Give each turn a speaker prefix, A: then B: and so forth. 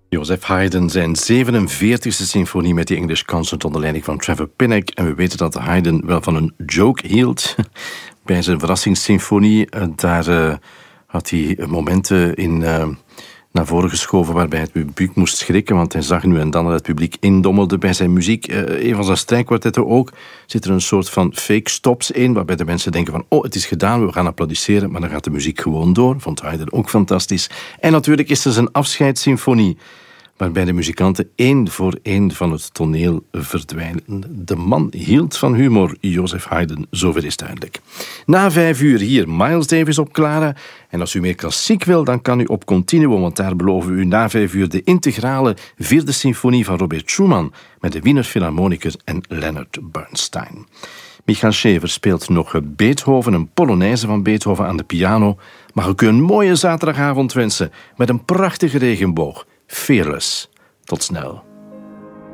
A: Joseph Haydn zijn 47e symfonie met de English Concert onder leiding van Trevor Pinnock. En we weten dat Haydn wel van een joke hield. Bij zijn verrassingssymfonie, daar had hij momenten in naar voren geschoven waarbij het publiek moest schrikken, want hij zag nu en dan dat het publiek indommelde bij zijn muziek. Een van zijn strijkkwartetten ook zit er een soort van fake stops in, waarbij de mensen denken van, oh, het is gedaan, we gaan applaudisseren, maar dan gaat de muziek gewoon door. Vond Haydn ook fantastisch. En natuurlijk is er zijn afscheidssymfonie, waarbij de muzikanten één voor één van het toneel verdwijnen. De man hield van humor, Joseph Haydn, zover is duidelijk. Na 5 uur hier Miles Davis op Clara. En als u meer klassiek wil, dan kan u op Continuum, want daar beloven we u na 5 uur de integrale 4e symfonie van Robert Schumann met de Wiener Philharmonicus en Leonard Bernstein. Michael Schäfer speelt nog Beethoven, een Polonaise van Beethoven aan de piano. Mag ik u een mooie zaterdagavond wensen met een prachtige regenboog. Fearless. Tot snel.